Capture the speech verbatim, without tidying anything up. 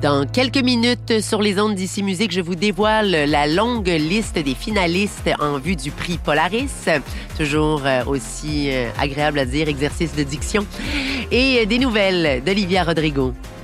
Dans quelques minutes, sur les ondes d'Ici Musique, je vous dévoile la longue liste des finalistes en vue du prix Polaris. Toujours aussi agréable à dire, exercice de diction. Et des nouvelles d'Olivia Rodrigo.